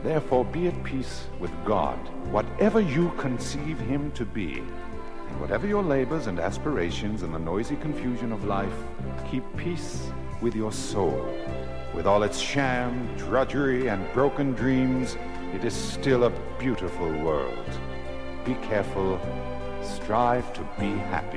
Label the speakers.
Speaker 1: Therefore be at peace with God, whatever you conceive him to be. And whatever your labors and aspirations in the noisy confusion of life, keep peace with your soul. With all its sham, drudgery, and broken dreams, it is still a beautiful world. Be careful, strive to be happy.